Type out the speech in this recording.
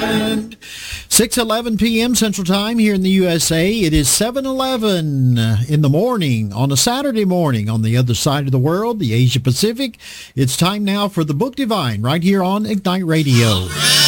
6:11 p.m. Central Time here in the USA. It is 7:11 in the morning on a Saturday morning on the other side of the world, the Asia Pacific. It's time now for the Book Divine right here on Ignite Radio.